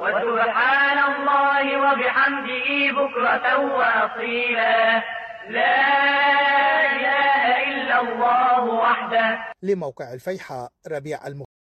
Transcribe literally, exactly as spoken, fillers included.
وسبحان الله وبحمده بكرة وأصيلا، لا إله إلا الله وحده. لموقع الفيحاء، ربيع الم